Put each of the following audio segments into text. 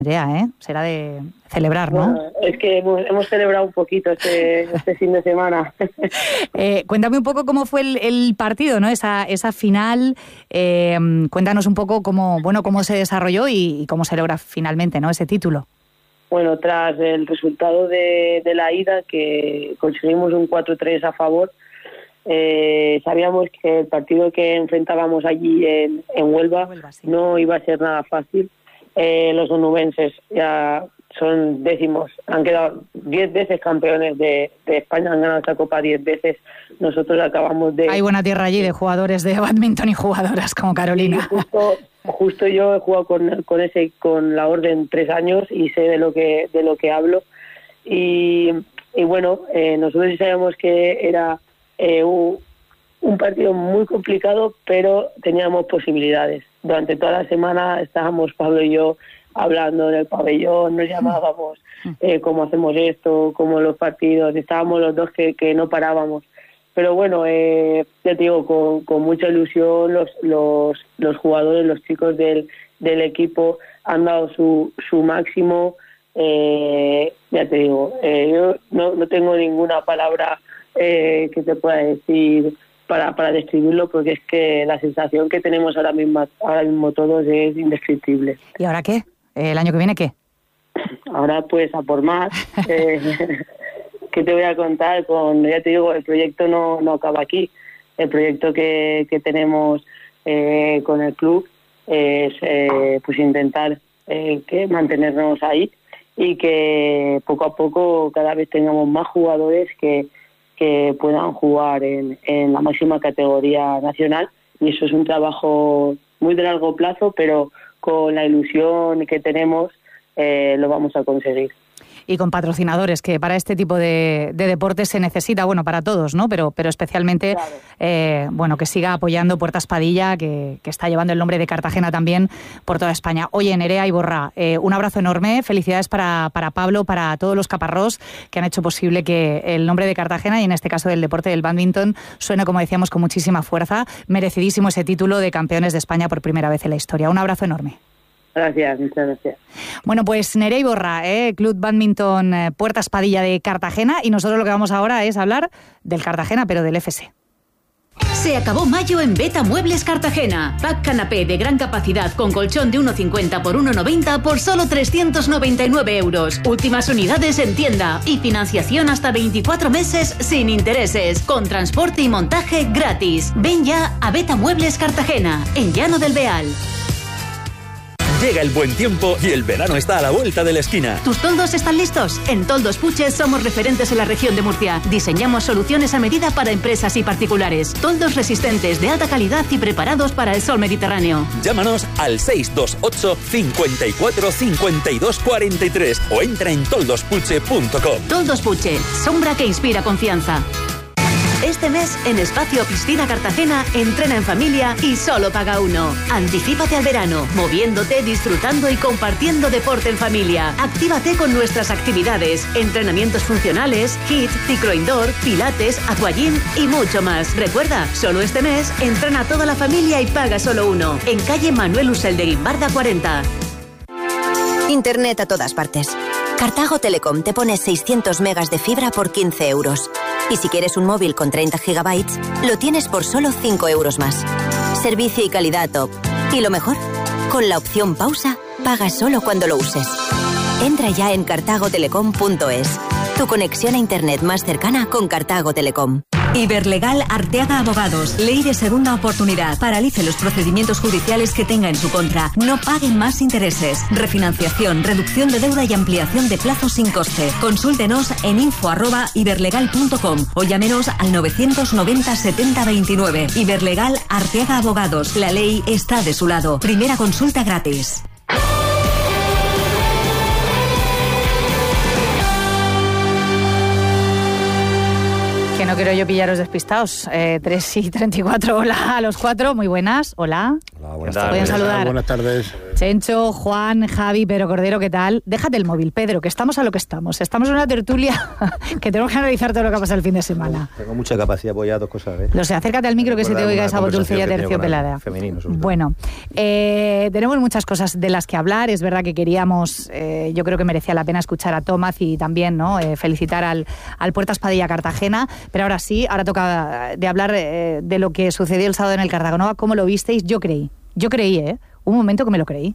Será de celebrar, ¿no? Bueno, es que hemos celebrado un poquito este fin de semana. Cuéntame un poco cómo fue el partido, ¿no? Esa final. Cuéntanos un poco cómo se desarrolló y cómo se logra finalmente, ¿no? Ese título. Bueno, tras el resultado de la ida, que conseguimos un 4-3 a favor, sabíamos que el partido que enfrentábamos allí en Huelva sí, no iba a ser nada fácil. Los onubenses ya son décimos, han quedado 10 veces campeones de España, han ganado esta Copa 10 veces. Nosotros acabamos de... Hay buena tierra allí de jugadores de bádminton y jugadoras como Carolina. Justo yo he jugado con la Orden 3 años y sé de lo que hablo. Y bueno, nosotros sabíamos que era un partido muy complicado, pero teníamos posibilidades. Durante toda la semana estábamos Pablo y yo hablando en el pabellón, nos llamábamos cómo hacemos esto, cómo los partidos, estábamos los dos que no parábamos. Pero bueno, ya te digo, con mucha ilusión los jugadores, los chicos del equipo han dado su máximo. Ya te digo, yo no tengo ninguna palabra que te pueda decir para describirlo, porque es que la sensación que tenemos ahora mismo todos es indescriptible. ¿Y ahora qué? ¿El año que viene qué? Ahora pues a por más. ¿Qué te voy a contar? Ya te digo, el proyecto no acaba aquí. El proyecto que tenemos con el club es pues intentar que mantenernos ahí y que poco a poco cada vez tengamos más jugadores que puedan jugar en la máxima categoría nacional, y eso es un trabajo muy de largo plazo, pero con la ilusión que tenemos lo vamos a conseguir. Y con patrocinadores, que para este tipo de deportes se necesita, bueno, para todos, ¿no? Pero especialmente, claro. Bueno, que siga apoyando Puertas Padilla, que está llevando el nombre de Cartagena también por toda España. Oye, Nerea Iborra, un abrazo enorme, felicidades para Pablo, para todos los caparrós que han hecho posible que el nombre de Cartagena, y en este caso del deporte del bádminton, suene, como decíamos, con muchísima fuerza. Merecidísimo ese título de campeones de España por primera vez en la historia. Un abrazo enorme. Gracias, muchas gracias. Bueno, pues Nerea Iborra, Club Bádminton Puertas Padilla de Cartagena, y nosotros lo que vamos ahora es hablar del Cartagena, pero del FC. Se acabó mayo en Beta Muebles Cartagena. Pack canapé de gran capacidad con colchón de 1,50 por 1,90 por solo 399 euros. Últimas unidades en tienda y financiación hasta 24 meses sin intereses, con transporte y montaje gratis. Ven ya a Beta Muebles Cartagena, en Llano del Beal. Llega el buen tiempo y el verano está a la vuelta de la esquina. ¿Tus toldos están listos? En Toldos Puches somos referentes en la región de Murcia. Diseñamos soluciones a medida para empresas y particulares. Toldos resistentes, de alta calidad y preparados para el sol mediterráneo. Llámanos al 628 54 52 43 o entra en toldospuche.com. Toldos Puche, sombra que inspira confianza. Este mes, en Espacio Piscina Cartagena, entrena en familia y solo paga uno. Anticípate al verano, moviéndote, disfrutando y compartiendo deporte en familia. Actívate con nuestras actividades, entrenamientos funcionales, HIIT, ciclo indoor, pilates, aquagym y mucho más. Recuerda, solo este mes, entrena toda la familia y paga solo uno. En calle Manuel Usel de Guimbarda 40. Internet a todas partes. Cartago Telecom te pone 600 megas de fibra por 15 euros. Y si quieres un móvil con 30 gigabytes, lo tienes por solo 5 euros más. Servicio y calidad top. Y lo mejor, con la opción pausa, pagas solo cuando lo uses. Entra ya en cartagotelecom.es. Tu conexión a internet más cercana con Cartago Telecom. Iberlegal Arteaga Abogados. Ley de segunda oportunidad. Paralice los procedimientos judiciales que tenga en su contra. No paguen más intereses. Refinanciación, reducción de deuda y ampliación de plazos sin coste. Consúltenos en info@iberlegal.com o llámenos al 990 70 29. Iberlegal Arteaga Abogados. La ley está de su lado. Primera consulta gratis. Que no quiero yo pillaros despistados. 3:34, hola a los 4, muy buenas. Hola. Hola, buenas tardes. ¿Pueden saludar? Buenas tardes. Chencho, Juan, Javi, Pedro Cordero, ¿qué tal? Déjate el móvil, Pedro, que estamos a lo que estamos. Estamos en una tertulia que tenemos que analizar todo lo que ha pasado el fin de semana. Tengo mucha capacidad de apoyar dos cosas, ¿ves? Lo sé, acércate al micro que se te oiga esa voz dulce y aterciopelada. Bueno, tenemos muchas cosas de las que hablar. Es verdad que queríamos, yo creo que merecía la pena escuchar a Tomás y también, ¿no?, felicitar al Puertas Padilla Cartagena. Pero ahora sí, ahora toca de hablar de lo que sucedió el sábado en el Cartagonova. ¿Cómo lo visteis? Yo creí, un momento que me lo creí.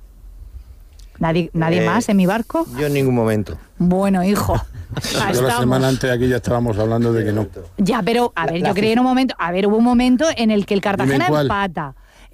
¿Nadie más en mi barco? Yo en ningún momento. Bueno, hijo. Yo la semana antes aquí ya estábamos hablando de que no. Ya, pero, a ver, yo creí en un momento... A ver, hubo un momento en el que el Cartagena empata.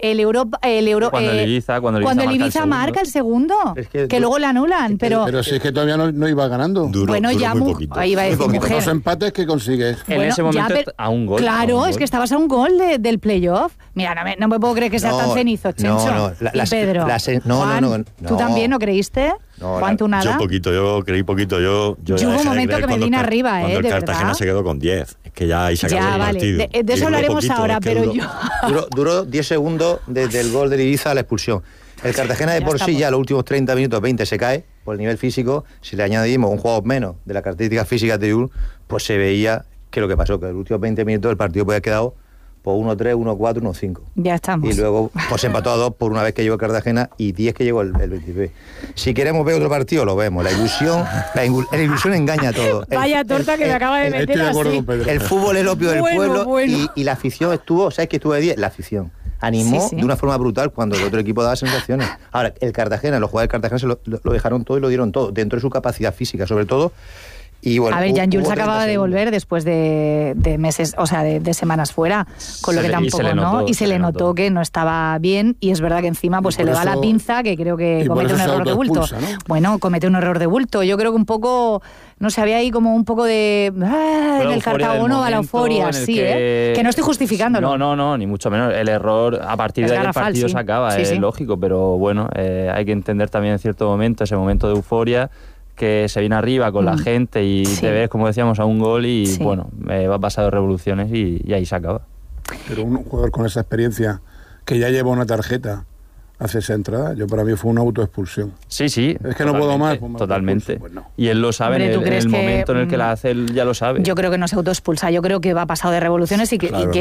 Cuando el Ibiza marca el segundo, que luego le anulan, pero si es que todavía no iba ganando. Duró ya muy poquito. Ahí iba a decir mujer. Los empates que consigues. En ese momento a un gol. Claro, es que estabas a un gol del playoff. Mira, no me puedo creer que sea tan cenizo, Chencho. Y Pedro. Juan, ¿tú también no creíste? Juan, ¿tú nada? Yo creí poquito. Yo hubo un momento que me vine arriba, cuando el Cartagena se quedó con 10. Es que ya ahí se acabó el partido. De eso hablaremos ahora, pero yo... Duró 10 segundos desde el gol de Ibiza a la expulsión. El Cartagena de por sí ya los últimos 30 minutos, 20 se cae por el nivel físico. Si le añadimos un jugador menos de las características físicas de Yul, pues se veía que lo que pasó, que en los últimos 20 minutos el partido podía haber quedado por 1-3, 1-4, 1-5. Ya estamos. Y luego pues empató a 2 por una vez que llegó el Cartagena y 10 que llegó el 23. Si queremos ver otro partido, lo vemos. La ilusión engaña a todo. Vaya torta que me acaba de meter así. El fútbol es el opio del pueblo. Y la afición ¿sabes qué estuvo de 10? La afición animó de una forma brutal cuando el otro equipo daba sensaciones. Ahora, el Cartagena, los jugadores del Cartagena lo dejaron todo y lo dieron todo, dentro de su capacidad física, sobre todo. Y bueno, a ver, Jan Jules acababa de volver después de meses, o sea, de semanas fuera, con lo que tampoco, ¿no? Y se le notó que no estaba bien, y es verdad que encima pues se le va la pinza, que creo que comete un error de bulto. ¿No? Bueno, comete un error de bulto. Yo creo que un poco, no sé, había ahí como un poco de... en el Cartagonova, la euforia, sí, que no estoy justificándolo. No, ni mucho menos. El error, a partir de ahí el partido se acaba, es lógico, pero bueno, hay que entender también en cierto momento, ese momento de euforia, que se viene arriba con la gente y te ves, como decíamos, a un gol y bueno, va pasado revoluciones y ahí se acaba. Pero un jugador con esa experiencia que ya lleva una tarjeta hace esa entrada, para mí fue una autoexpulsión. Sí. Es que no puedo más. Pues totalmente. Pues no. Y él lo sabe. Hombre, en el momento en el que la hace, él ya lo sabe. Yo creo que no se autoexpulsa. Yo creo que va pasado de revoluciones y que... Claro,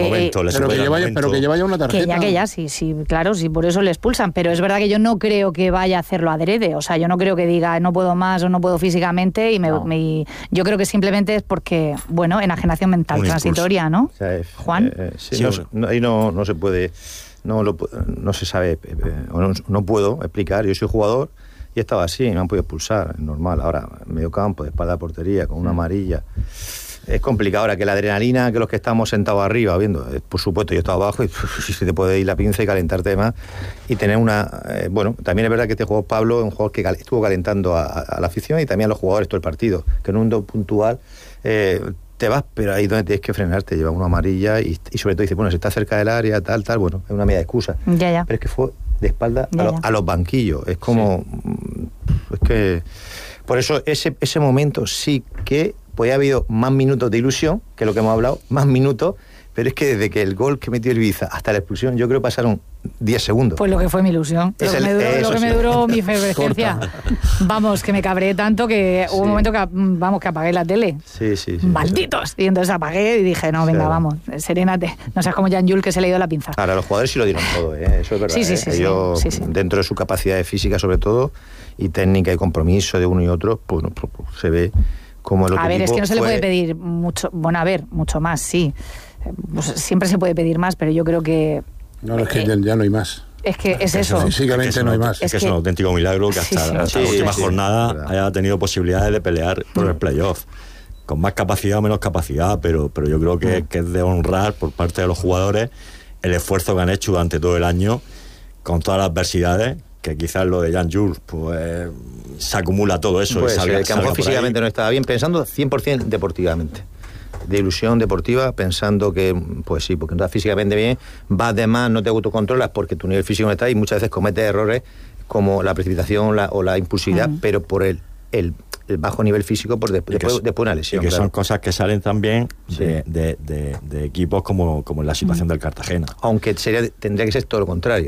pero que lleva ya una tarjeta. Que ya, sí, claro, sí, por eso le expulsan. Pero es verdad que yo no creo que vaya a hacerlo adrede. O sea, yo no creo que diga no puedo más o no puedo físicamente. Yo creo que simplemente es porque, bueno, enajenación mental transitoria, ¿no? O sea, Juan. Ahí no se puede... No se sabe, no puedo explicar. Yo soy jugador y estaba así, me han podido expulsar, es normal. Ahora, medio campo, de espalda a portería, con una amarilla. Es complicado ahora que la adrenalina, que los que estamos sentados arriba viendo, por supuesto, yo estaba abajo y se te puede ir la pinza y calentarte más. Y tener una... bueno, también es verdad que este jugador, Pablo, es un jugador que estuvo calentando a la afición y también a los jugadores todo el partido, que en un do puntual... te vas, pero ahí donde tienes que frenarte, lleva una amarilla y sobre todo dice, bueno, si está cerca del área, tal, bueno, es una media excusa. Ya. Pero es que fue de espalda a los banquillos, es como... Es que... Por eso ese momento sí que podía haber habido más minutos de ilusión, que es lo que hemos hablado, más minutos, pero es que desde que el gol que metió el Ibiza hasta la expulsión, yo creo que pasaron 10 segundos. Pues lo que fue mi ilusión, lo que me duró mi efervescencia. Vamos, que me cabré tanto que hubo un momento que apagué la tele. Sí. ¡Malditos! Y entonces apagué y dije, no, venga, vamos, serénate. No seas como Jan Jules, que se le dio la pinza. Ahora, los jugadores sí lo dieron todo, eso es verdad. Sí. Ellos, dentro de su capacidad física, sobre todo, y técnica y compromiso de uno y otro, pues se ve como el otro. A ver, es que no se le puede pedir mucho, mucho más, sí. Pues siempre se puede pedir más, pero yo creo que... No, es que ya no hay más. Es que es eso. Físicamente no hay más. Es que es un auténtico milagro que hasta la última jornada haya tenido posibilidades de pelear por el playoff. Con más capacidad o menos capacidad, pero yo creo que es de honrar por parte de los jugadores el esfuerzo que han hecho durante todo el año, con todas las adversidades, que quizás lo de Jan Jules, pues se acumula todo eso. Pues el campo físicamente no estaba bien, pensando 100% deportivamente. De ilusión deportiva, pensando que, pues sí, porque no estás físicamente bien, vas de más, no te autocontrolas porque tu nivel físico no está y muchas veces cometes errores como la precipitación o la impulsividad, pero por el bajo nivel físico después de una lesión. Y que son cosas que salen también de equipos como en la situación del Cartagena. Aunque tendría que ser todo lo contrario.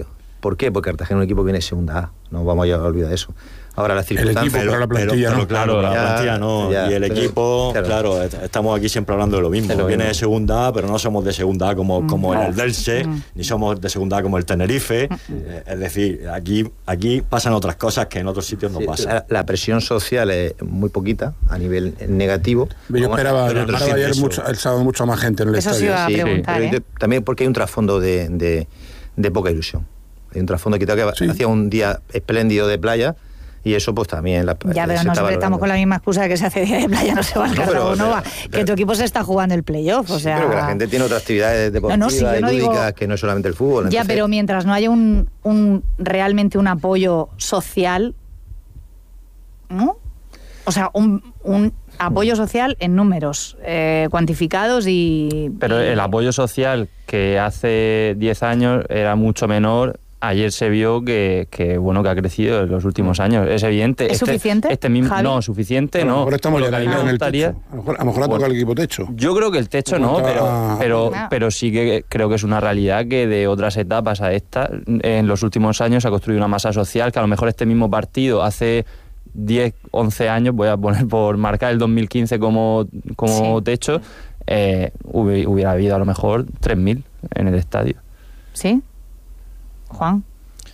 ¿Por qué? Porque Cartagena es un equipo que viene de segunda A, no vamos a olvidar eso. Ahora las circunstancias... El equipo, pero la plantilla no. Claro, la plantilla no. Ya, y el equipo, claro, estamos aquí siempre hablando de lo mismo. Viene de segunda A, pero no somos de segunda A como el Eldense, ni somos de segunda A como el Tenerife. Es decir, aquí pasan otras cosas que en otros sitios no pasan. La presión social es muy poquita, a nivel negativo. Yo esperaba ayer el sábado mucha más gente en el estadio. Eso sí iba a preguntar, También porque hay un trasfondo de poca ilusión. Hay un trasfondo que hacía un día espléndido de playa. Y eso pues también... Ya, pero no estamos con la misma excusa de que se hace día de playa, no se va al Cartago Nova, que tu equipo se está jugando el playoff, o sea... Pero que la gente tiene otras actividades deportivas y lúdicas que no es solamente el fútbol. Ya, pero mientras no haya realmente un apoyo social, ¿no? O sea, un apoyo social en números cuantificados y... Pero el apoyo social que hace 10 años era mucho menor. Ayer se vio que ha crecido en los últimos años. Es evidente. ¿Es suficiente, Javi? No, suficiente no. A lo mejor estamos en el techo. A lo mejor ha tocado el equipo techo. Yo creo que el techo no, pero sí que creo que es una realidad que de otras etapas a esta, en los últimos años se ha construido una masa social que a lo mejor este mismo partido hace 10, 11 años, voy a poner por marcar el 2015 como techo, hubiera habido a lo mejor 3.000 en el estadio. ¿Sí? Juan.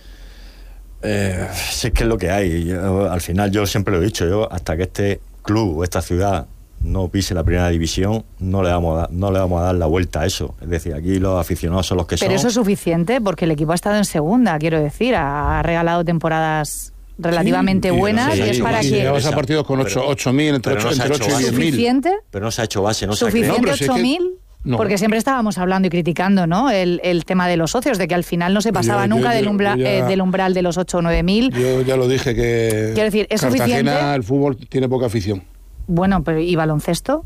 Sí, es que es lo que hay. Al final yo siempre lo he dicho, hasta que este club o esta ciudad no pise la primera división, no le vamos a dar la vuelta a eso. Es decir, aquí los aficionados son los que son. Pero eso es suficiente porque el equipo ha estado en segunda, quiero decir, ha regalado temporadas relativamente buenas y es para que... Llegabas a partidos con 8.000, entre 8 y 10.000. ¿Suficiente? Pero no se ha hecho base, no ¿Suficiente 8.000? No. Porque siempre estábamos hablando y criticando, ¿no? El tema de los socios, de que al final no se pasaba nunca del umbral de los 8 o 9.000. Yo ya lo dije que quiero decir, ¿es Cartagena, suficiente? El fútbol tiene poca afición. Bueno, pero ¿y baloncesto?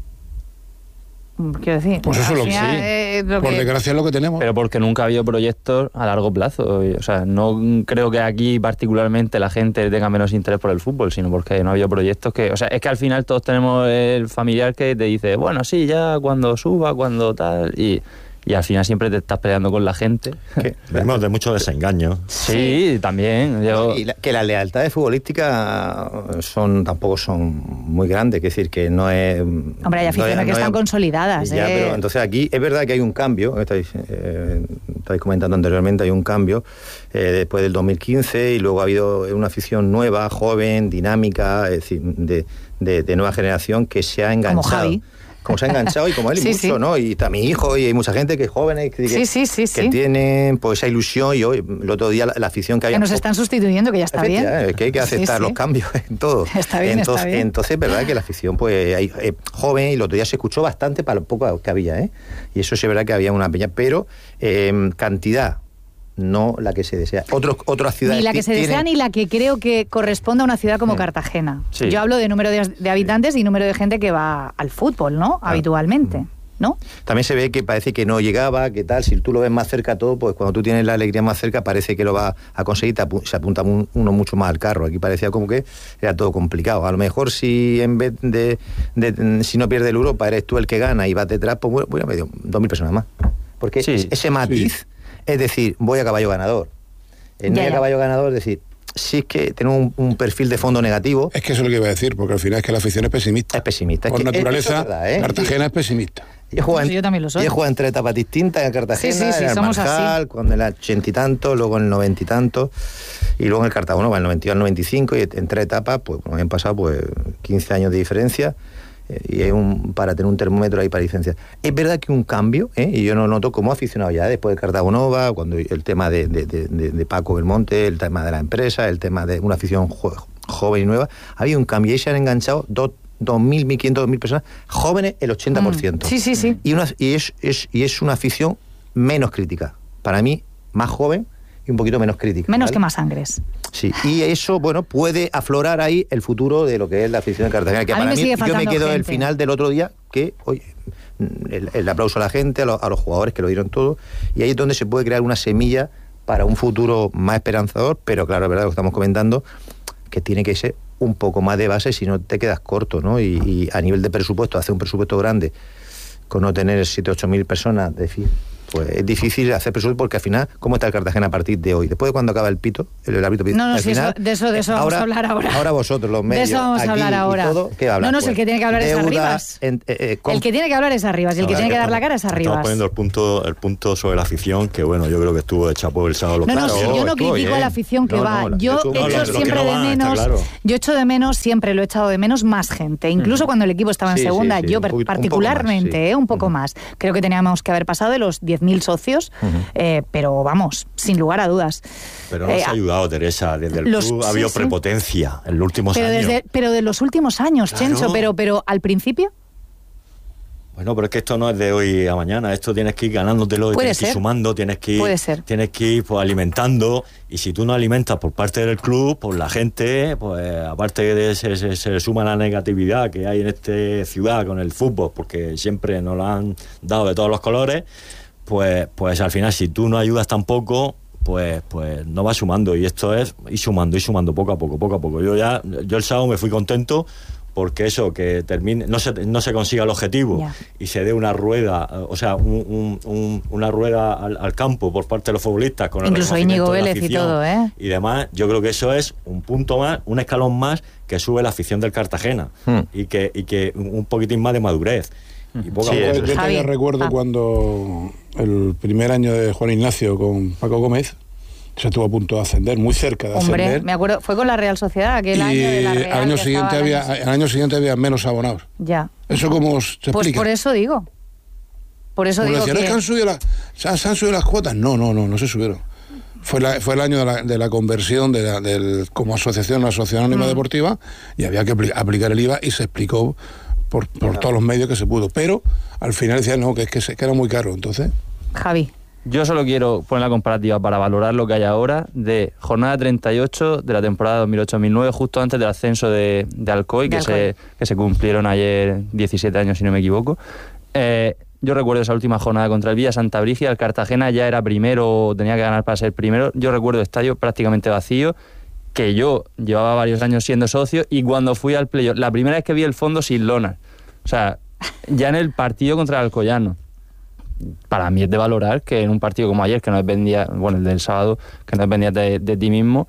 Quiero decir, pues eso es por desgracia es lo que tenemos. Pero porque nunca ha habido proyectos a largo plazo. O sea, no creo que aquí particularmente la gente tenga menos interés por el fútbol, sino porque no ha habido proyectos que... O sea, es que al final todos tenemos el familiar que te dice, bueno, sí, ya cuando suba, cuando tal... Y al final siempre te estás peleando con la gente. Vemos de mucho desengaño. Sí, también. Que las lealtades futbolísticas tampoco son muy grandes, es decir, que no es... Hombre, hay aficiones que están consolidadas. Ya, pero entonces aquí es verdad que hay un cambio, estáis comentando anteriormente, hay un cambio después del 2015 y luego ha habido una afición nueva, joven, dinámica, es decir, de nueva generación que se ha enganchado. Como Javi. Como se ha enganchado y como él y mucho, ¿no? Y está mi hijo y hay mucha gente que es jóvenes que tienen pues esa ilusión y hoy, el otro día la afición que había... Que nos están sustituyendo, que ya está bien. Que hay que aceptar los cambios en todo. Está bien, está bien. Entonces es verdad que la afición pues hay joven y el otro día se escuchó bastante para lo poco que había, y eso sí es verdad que había una peña, pero cantidad no la que se desea. Otras ciudades... Ni la que se desea ni la que creo que corresponde a una ciudad como Cartagena. Sí. Yo hablo de número de habitantes y número de gente que va al fútbol, ¿no? Habitualmente, ¿no? También se ve que parece que no llegaba, que tal, si tú lo ves más cerca todo, pues cuando tú tienes la alegría más cerca parece que lo va a conseguir, se apunta uno mucho más al carro. Aquí parecía como que era todo complicado. A lo mejor si en vez si no pierde el Europa eres tú el que gana y vas detrás, pues bueno, medio 2.000 personas más. Porque ese matiz... Es decir, voy a caballo ganador. No a caballo ganador, es decir, si es que tenemos un perfil de fondo negativo... Es que eso es lo que iba a decir, porque al final es que la afición es pesimista. Es pesimista. Por naturaleza, es verdad, Cartagena es pesimista. Yo también lo soy. Yo he jugado en 3 etapas distintas en Cartagena, en el Marjal, cuando en el 80 y tanto, luego en el 90 y tanto, y luego en el Cartago Nova, en el 92 al 95, y en 3 etapas, pues nos han pasado 15 años de diferencia, y hay para tener un termómetro ahí para diferenciar. Es verdad que un cambio, y yo no noto como aficionado ya después de Cartago Nova, cuando el tema de Paco Belmonte, el tema de la empresa, el tema de una afición joven y nueva, había un cambio y se han enganchado 2.000, 1.500, 2.000 personas jóvenes, el 80%. Sí. Y es una afición menos crítica. Para mí, más joven y un poquito menos crítica. Menos que más sangres. Sí, y eso, puede aflorar ahí el futuro de lo que es la afición de Cartagena. Que para mí, yo me quedo el final del otro día, que, oye, el aplauso a la gente, a los jugadores que lo dieron todo, y ahí es donde se puede crear una semilla para un futuro más esperanzador, pero claro, es verdad lo que estamos comentando, que tiene que ser un poco más de base, si no te quedas corto, ¿no? Y a nivel de presupuesto, hacer un presupuesto grande, con no tener 7 o 8.000 personas, pues es difícil hacer presupuesto porque al final, ¿cómo está el Cartagena a partir de hoy? Después de cuando acaba el pito, el árbitro pito. No, final, de eso vamos a hablar ahora. Ahora vosotros, los medios, de eso vamos a hablar ahora. Todo, ¿qué hablas? No, el que tiene que hablar es Arribas. El que tiene que hablar es Arribas y el que tiene que dar la cara es Arribas. Estamos poniendo el punto sobre la afición, que bueno, yo creo que estuvo de chapo el sábado. Yo no critico a la afición que va. Yo echo siempre de menos. Yo echo de menos, siempre lo he echado de menos, más gente. Incluso cuando el equipo estaba en segunda, yo particularmente, un poco más. Creo que teníamos que haber pasado de los 10.000 socios, pero vamos, sin lugar a dudas. Pero nos ha ayudado, Teresa. Desde el club ha habido prepotencia en los últimos años. Pero de los últimos años, claro. Chencho, pero al principio... Bueno, pero es que esto no es de hoy a mañana, esto tienes que ir ganándotelo, tienes que ir sumando, tienes que ir pues, alimentando, y si tú no alimentas por parte del club, pues la gente, pues aparte de se suma la negatividad que hay en esta ciudad con el fútbol, porque siempre nos lo han dado de todos los colores, pues al final si tú no ayudas tampoco, pues no vas sumando, y esto es ir sumando poco a poco. Yo el sábado me fui contento, porque eso, que termine, no se consiga el objetivo y se dé una rueda, o sea, una rueda al campo por parte de los futbolistas con incluso Íñigo Vélez y todo, y demás, yo creo que eso es un punto más, un escalón más que sube la afición del Cartagena y que un poquitín más de madurez. Y poco a poco. Yo todavía recuerdo cuando el primer año de Juan Ignacio con Paco Gómez se estuvo a punto de ascender, muy cerca de ascender. Hombre, me acuerdo, fue con la Real Sociedad, aquel año de la Real. Al año siguiente había menos abonados. Ya. ¿Eso cómo se explica? Pues por eso digo. Decían, es que se han subido las cuotas. No se subieron. Fue el año de la conversión como asociación a la Sociedad Anónima Deportiva, y había que aplicar el IVA, y se explicó por todos los medios que se pudo. Pero al final decían que era muy caro. Entonces, Javi. Yo solo quiero poner la comparativa para valorar lo que hay ahora de jornada 38 de la temporada 2008-2009, justo antes del ascenso de Alcoy, que se cumplieron ayer 17 años, si no me equivoco. Yo recuerdo esa última jornada contra el Villa Santa Brígida. El Cartagena ya era primero, tenía que ganar para ser primero. Yo recuerdo el estadio prácticamente vacío, que yo llevaba varios años siendo socio, y cuando fui al playoff, la primera vez que vi el fondo sin lona, o sea, ya en el partido contra el Alcoyano. Para mí es de valorar que en un partido como ayer, que no dependía, bueno, el del sábado, que no dependía de ti mismo,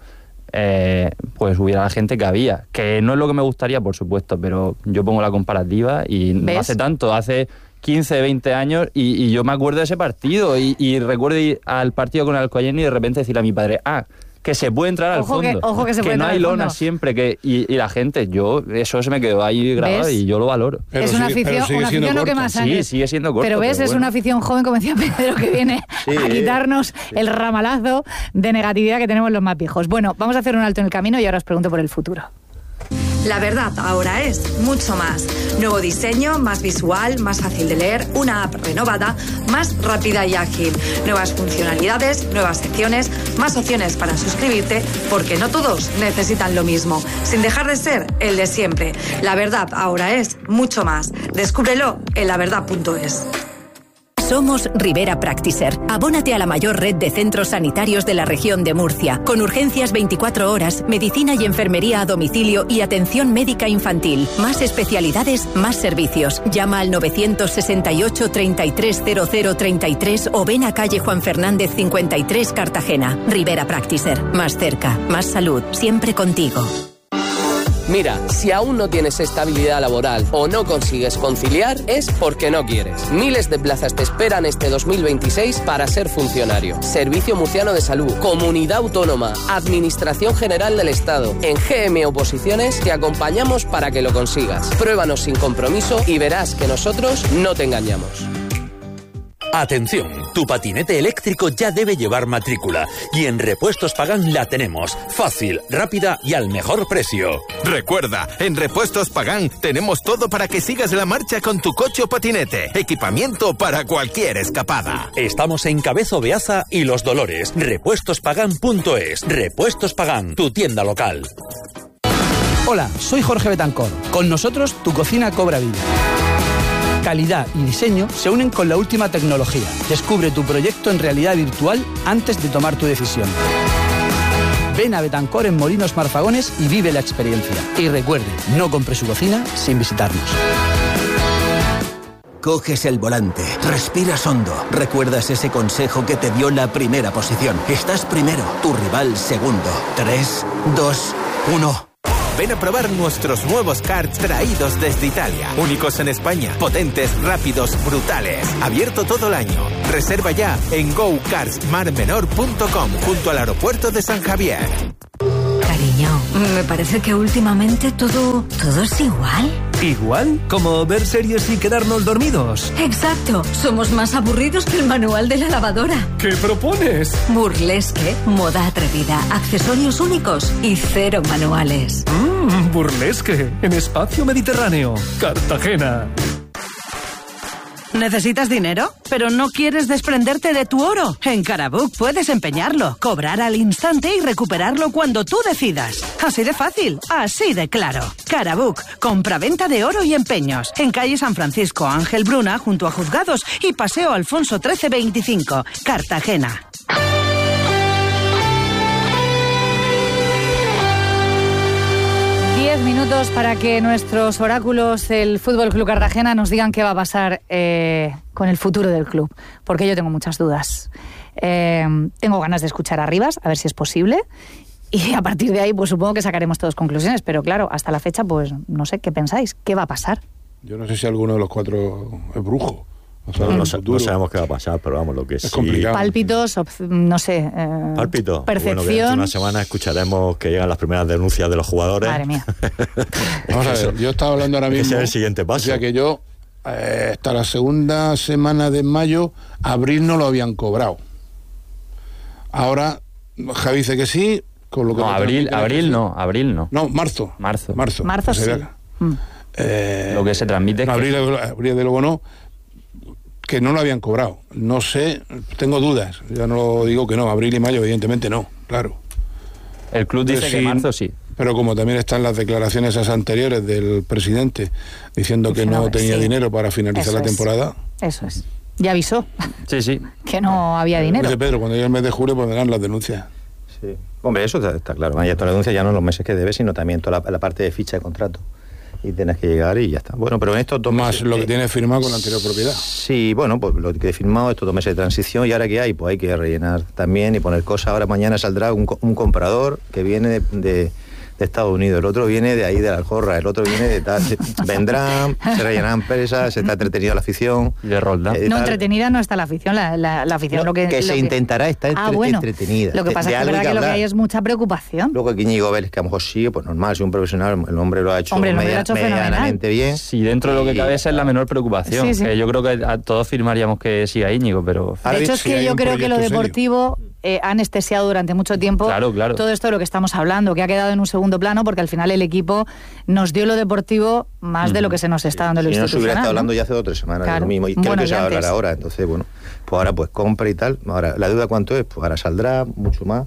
pues hubiera la gente que había. Que no es lo que me gustaría, por supuesto, pero yo pongo la comparativa y no hace tanto, hace 15, 20 años, y yo me acuerdo de ese partido, y recuerdo ir al partido con el Alcoyano y de repente decirle a mi padre, que se puede entrar al fondo, que no hay lona siempre, y la gente, eso se me quedó ahí grabado. ¿Ves? Y yo lo valoro. Pero es una afición no que más años. Sí, sigue siendo corto. Pero ves, es una afición joven, como decía Pedro, que viene a quitarnos el ramalazo de negatividad que tenemos los más viejos. Bueno, vamos a hacer un alto en el camino y ahora os pregunto por el futuro. La verdad ahora es mucho más. Nuevo diseño, más visual, más fácil de leer, una app renovada, más rápida y ágil. Nuevas funcionalidades, nuevas secciones, más opciones para suscribirte, porque no todos necesitan lo mismo, sin dejar de ser el de siempre. La verdad ahora es mucho más. Descúbrelo en laverdad.es. Somos Rivera Practicer. Abónate a la mayor red de centros sanitarios de la región de Murcia, con urgencias 24 horas, medicina y enfermería a domicilio y atención médica infantil. Más especialidades, más servicios. Llama al 968 330033 o ven a calle Juan Fernández 53, Cartagena. Rivera Practicer. Más cerca, más salud, siempre contigo. Mira, si aún no tienes estabilidad laboral o no consigues conciliar, es porque no quieres. Miles de plazas te esperan este 2026 para ser funcionario. Servicio Murciano de Salud, Comunidad Autónoma, Administración General del Estado. En GM Oposiciones te acompañamos para que lo consigas. Pruébanos sin compromiso y verás que nosotros no te engañamos. Atención, tu patinete eléctrico ya debe llevar matrícula y en Repuestos Pagán la tenemos, fácil, rápida y al mejor precio. Recuerda, en Repuestos Pagán tenemos todo para que sigas la marcha con tu coche o patinete, equipamiento para cualquier escapada. Estamos en Cabezo Beaza y Los Dolores, repuestospagan.es. Repuestos Pagán, tu tienda local. Hola, soy Jorge Betancor. Con nosotros tu cocina cobra vida. Calidad y diseño se unen con la última tecnología. Descubre tu proyecto en realidad virtual antes de tomar tu decisión. Ven a Betancor en Molinos Marfagones y vive la experiencia. Y recuerde, no compre su cocina sin visitarnos. Coges el volante, respiras hondo, recuerdas ese consejo que te dio la primera posición. Estás primero, tu rival segundo. 3, 2, 1... Ven a probar nuestros nuevos karts traídos desde Italia. Únicos en España, potentes, rápidos, brutales. Abierto todo el año. Reserva ya en gokartsmarmenor.com, junto al aeropuerto de San Javier. Cariño, me parece que últimamente todo es igual. ¿Igual? ¿Como ver series y quedarnos dormidos? Exacto. Somos más aburridos que el manual de la lavadora. ¿Qué propones? Burlesque, moda atrevida, accesorios únicos y 0 manuales. Burlesque, en Espacio Mediterráneo, Cartagena. ¿Necesitas dinero? ¿Pero no quieres desprenderte de tu oro? En Carabook puedes empeñarlo, cobrar al instante y recuperarlo cuando tú decidas. Así de fácil, así de claro. Carabook, compra-venta de oro y empeños. En calle San Francisco Ángel Bruna, junto a Juzgados, y Paseo Alfonso 1325, Cartagena. Minutos para que nuestros oráculos del Fútbol Club Cartagena nos digan qué va a pasar con el futuro del club, porque yo tengo muchas dudas. Tengo ganas de escuchar a Rivas, a ver si es posible, y a partir de ahí pues supongo que sacaremos todas conclusiones, pero claro, hasta la fecha pues no sé, ¿qué pensáis? ¿Qué va a pasar? Yo no sé si alguno de los 4 es brujo. O sea, no sabemos qué va a pasar, pero vamos, lo que es complicado. Pálpitos, no sé. Pálpito. Percepción. Bueno, que dentro de una semana escucharemos que llegan las primeras denuncias de los jugadores. Madre mía. Vamos a ver, yo estaba hablando ahora mismo. Ese es el siguiente paso. O sea que yo, hasta la segunda semana de mayo, abril no lo habían cobrado. Ahora, Javi dice que sí, con lo que. No, abril no. No, marzo. Marzo sí. Lo que se transmite es abril de luego no. Que no lo habían cobrado. No sé, tengo dudas. Ya no digo que no, abril y mayo evidentemente no, claro. El club dice que marzo sí. Pero como también están las declaraciones esas anteriores del presidente diciendo que no tenía dinero para finalizar la temporada. Eso es. Ya avisó. Sí. Que no había dinero. Dice Pedro, cuando llegue el mes de julio pondrán las denuncias. Sí. Hombre, eso está claro. Ya toda la denuncia ya no en los meses que debe, sino también toda la parte de ficha de contrato. Y tienes que llegar y ya está. Bueno, pero en estos 2 meses... Más lo que tienes firmado con la anterior propiedad. Sí, bueno, pues lo que he firmado, estos 2 meses de transición, y ahora ¿qué hay? Pues hay que rellenar también y poner cosas. Ahora mañana saldrá un comprador que viene de Estados Unidos, el otro viene de ahí, de la Alcorra, el otro viene de tal... Vendrán, se rellenarán presas, se está entretenida la afición. Y de Roldán. No, entretenida no está la afición, la afición... Intentará estar entretenida. Lo que pasa es que, verdad que lo que hay es mucha preocupación. Luego que Íñigo Vélez, que a lo mejor sí, pues normal, si un profesional, el hombre lo ha hecho, medianamente bien. Sí, dentro de lo que cabe esa es la menor preocupación. Sí. Que yo creo que a todos firmaríamos que siga Íñigo, pero... De hecho es que yo creo que lo deportivo ha anestesiado durante mucho tiempo todo esto de lo que estamos hablando, que ha quedado en un segundo plano, porque al final el equipo nos dio lo deportivo más de lo que se nos está dando lo institucional. Si no se hubiera estado hablando ya hace 2 o 3 semanas de lo mismo, y creo que se va a hablar ahora. Entonces, bueno, pues ahora pues compra y tal. Ahora, ¿la deuda cuánto es? Pues ahora saldrá mucho más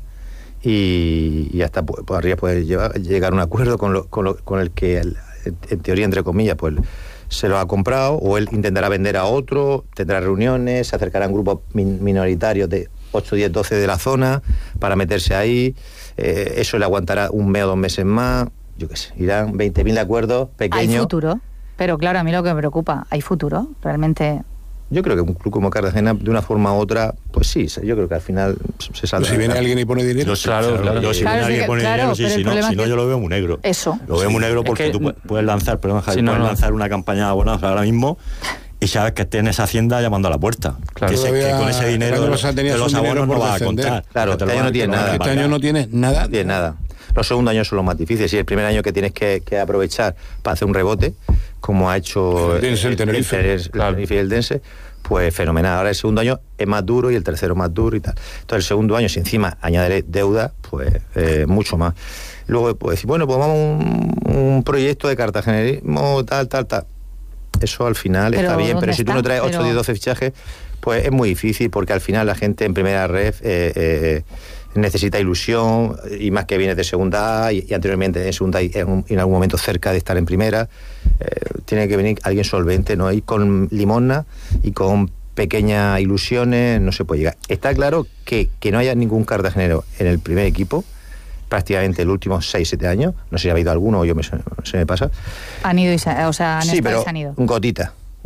y hasta pues arriba puede llegar a un acuerdo con el que, en teoría, entre comillas, pues se lo ha comprado, o él intentará vender a otro, tendrá reuniones, se acercarán grupos minoritarios de 8, 10, 12 de la zona para meterse ahí. Eso le aguantará 1 mes o 2 meses más, yo qué sé, irán 20.000 acuerdos pequeños. Hay futuro, pero claro, a mí lo que me preocupa, ¿hay futuro? Realmente... Yo creo que un club como Cartagena, de una forma u otra, pues sí, yo creo que al final se saldrá. Si viene alguien y pone dinero... Claro. Si viene alguien y pone dinero, sí, si no yo lo veo muy negro. Eso. Lo veo muy negro porque tú puedes lanzar, lanzar una campaña buena ahora mismo... Y sabes que esté en esa hacienda llamando a la puerta. Claro. Que con ese dinero de los abonos no vas a contar. Claro, este año no tienes nada. Este año no tienes nada. No tienes nada. Los segundos años son los más difíciles. Y el primer año que tienes que aprovechar para hacer un rebote, como ha hecho el Tenerife y el Dense, pues fenomenal. Ahora el segundo año es más duro y el tercero más duro y tal. Entonces el segundo año, si encima añadiré deuda, pues mucho más. Luego pues decir, bueno, pues vamos a un proyecto de cartagenerismo, tal. Eso al final está bien, pero si tú no traes 8, 10, 12 fichajes, pues es muy difícil, porque al final la gente en primera red necesita ilusión, y más que vienes de segunda A y anteriormente en segunda y en algún momento cerca de estar en primera. Tiene que venir alguien solvente, ¿no? Y con limosna y con pequeñas ilusiones no se puede llegar. Está claro que no haya ningún cartagenero en el primer equipo prácticamente los últimos 6-7 años, no sé si ha habido alguno o se me pasa. Han ido y se han ido. Gotita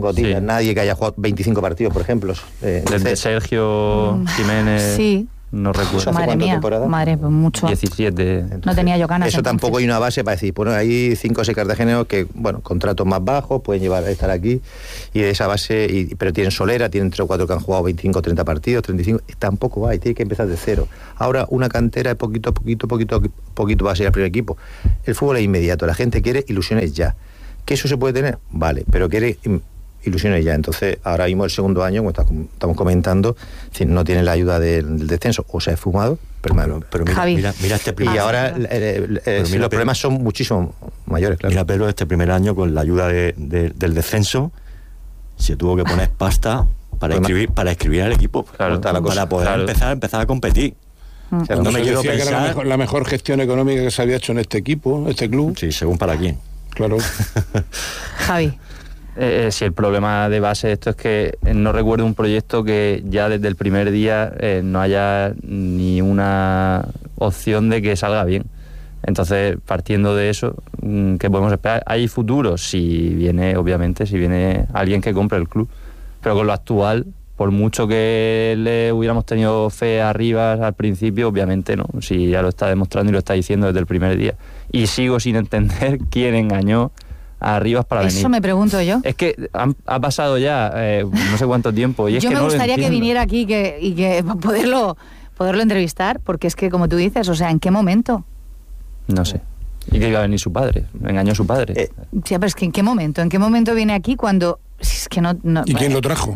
Gotilla, sí. Nadie que haya jugado 25 partidos, por ejemplo. Desde Sergio Jiménez. Sí. No recuerdo. Madre mía, madre, pues mucho. 17. Entonces, no tenía yo ganas. Eso entonces. Tampoco hay una base para decir, bueno, hay 5 o 6 cartageneros que, bueno, contratos más bajos, pueden llevar a estar aquí, y de esa base, pero tienen solera, tienen 3 o 4 que han jugado 25, 30 partidos, 35, tampoco hay, tiene que empezar de cero. Ahora, una cantera de poquito va a ser el primer equipo. El fútbol es inmediato, la gente quiere ilusiones ya. ¿Que eso se puede tener? Vale, pero quiere ilusiones ya. Entonces, ahora mismo el segundo año, como estamos comentando, no tiene la ayuda del descenso, o se ha esfumado, pero mira este primer. Y ahora los problemas son muchísimo mayores, claro. Mira, Pedro, este primer año, con la ayuda del descenso, se tuvo que poner pasta para escribir al equipo, claro, para poder empezar a competir. O sea, no me quiero pensar que la mejor gestión económica que se había hecho en este equipo, este club. Sí, según para quién. Claro. Javi. Si el problema de base de esto es que no recuerdo un proyecto que ya desde el primer día no haya ni una opción de que salga bien. Entonces, partiendo de eso, ¿qué podemos esperar? ¿Hay futuro? Si viene alguien que compre el club. Pero con lo actual, por mucho que le hubiéramos tenido fe arriba al principio, obviamente no. Si ya lo está demostrando y lo está diciendo desde el primer día. Y sigo sin entender quién engañó a Arribas para venir. Eso me pregunto yo. Es que ha pasado ya no sé cuánto tiempo. Y es yo que me gustaría que viniera aquí y que poderlo entrevistar, porque es que, como tú dices, o sea, ¿en qué momento? No sé. Y que iba a venir su padre. Me engañó su padre. Sí, pero es que ¿en qué momento? ¿En qué momento viene aquí cuando...? Es que no ¿Y quién lo trajo?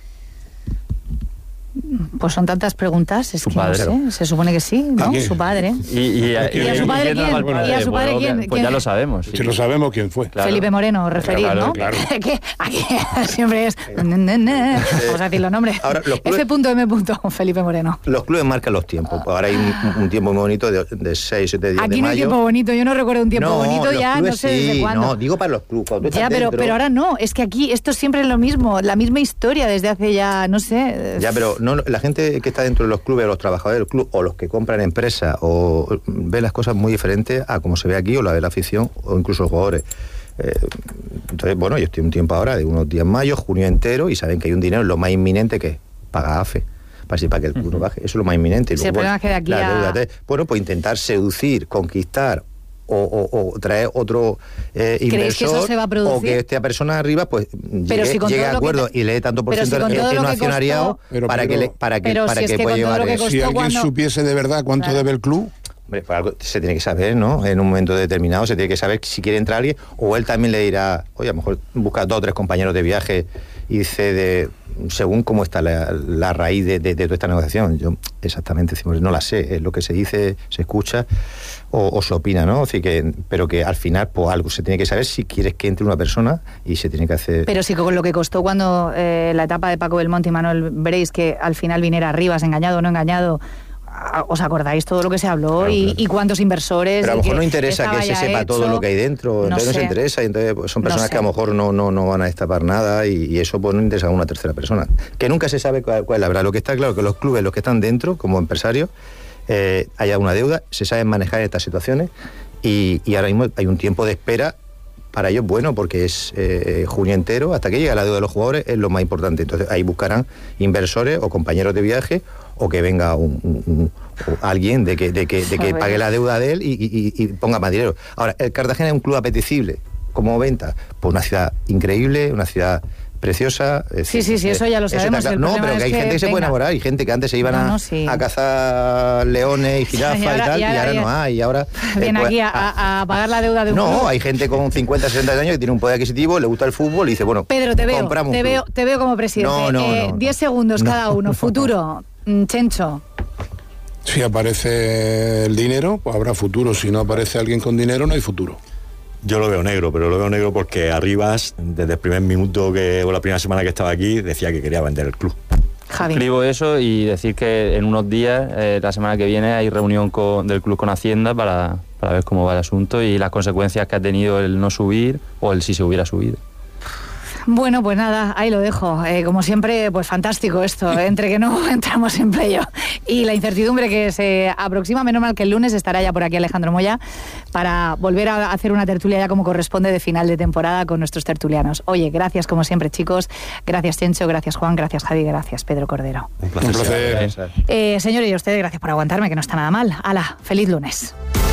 Pues son tantas preguntas, es su que padre. No sé, se supone que sí, ¿no? Su padre. ¿Y a su padre quién? ¿Y a su padre quién? Pues ya lo sabemos. Sí. Si lo sabemos quién fue. Claro. Felipe Moreno, referir, claro, ¿no? Claro. Aquí siempre es... Vamos a decir los nombres. Ahora, F.M. Felipe Moreno. Los clubes marcan los tiempos. Ahora hay un tiempo muy bonito de 6 7 días de mayo. Aquí no hay tiempo bonito, yo no recuerdo un tiempo bonito ya, no sé desde cuándo. No, digo para los clubes. Ya, pero ahora no, es que aquí esto siempre es lo mismo, la misma historia desde hace ya, no sé... Ya, pero no, la gente que está dentro de los clubes, los trabajadores del club, o los que compran empresas, o ve las cosas muy diferentes a como se ve aquí, o la ve la afición, o incluso los jugadores. Entonces, bueno, yo estoy un tiempo ahora de unos días mayo, junio entero, y saben que hay un dinero, lo más inminente que es pagar AFE, para que el club no baje. Eso es lo más inminente. Y luego, que de aquí bueno, pues intentar seducir, conquistar o traer otro inversor, que eso se va a producir? O que esta persona arriba pues llegue a acuerdo y le dé tanto por ciento en un accionariado para que pueda llevar eso. Si alguien supiese de verdad cuánto debe el club. Hombre, pues algo se tiene que saber, ¿no? En un momento determinado se tiene que saber si quiere entrar alguien, o él también le dirá, oye, a lo mejor busca 2 o 3 compañeros de viaje y cede según cómo está la raíz de toda esta negociación. Yo exactamente no la sé, es lo que se dice, se escucha o se opina, ¿no? Así pero que al final, pues algo se tiene que saber si quieres que entre una persona y se tiene que hacer... Pero sí, con lo que costó cuando la etapa de Paco Belmonte y Manuel Breis, que al final viniera Arribas, engañado o no engañado... ¿Os acordáis todo lo que se habló? Claro, y cuántos inversores? Pero a lo mejor no interesa que se sepa todo lo que hay dentro, entonces no se interesa, y entonces pues, son personas que a lo mejor no van a destapar nada, y eso pues no interesa a una tercera persona. Que nunca se sabe cuál es la verdad. Lo que está claro es que los clubes, los que están dentro, como empresarios, haya una deuda, se saben manejar estas situaciones, y ahora mismo hay un tiempo de espera para ellos bueno, porque es junio entero, hasta que llega la deuda de los jugadores, es lo más importante. Entonces ahí buscarán inversores o compañeros de viaje, o que venga alguien de que pague la deuda de él y ponga más dinero. Ahora, el Cartagena es un club apetecible como venta, pues una ciudad increíble, una ciudad preciosa. Sí, eso ya lo sabemos. No, pero que hay gente que se puede enamorar, y gente que antes se iban a cazar leones y jirafas y tal, y ahora no hay. Y ahora viene aquí a pagar la deuda de un club. Hay gente con 50, 60 años que tiene un poder adquisitivo, le gusta el fútbol y dice, bueno, Pedro, te veo como presidente. 10 segundos cada uno. Futuro, Chencho. Si aparece el dinero, pues habrá futuro. Si no aparece alguien con dinero, no hay futuro. Yo lo veo negro, pero lo veo negro porque Arribas, desde el primer minuto o la primera semana que estaba aquí, decía que quería vender el club. Javi. Escribo eso y decir que en unos días, la semana que viene, hay reunión del club con Hacienda para ver cómo va el asunto y las consecuencias que ha tenido el no subir o el si se hubiera subido. Bueno, pues nada, ahí lo dejo. Como siempre, pues fantástico esto, entre que no entramos en playoff y la incertidumbre que se aproxima. Menos mal que el lunes estará ya por aquí Alejandro Moya para volver a hacer una tertulia ya como corresponde de final de temporada con nuestros tertulianos. Oye, gracias como siempre, chicos. Gracias, Chencho, gracias, Juan, gracias, Javi, gracias, Pedro Cordero. Un placer. Señores, y a ustedes, gracias por aguantarme, que no está nada mal. Hala, feliz lunes.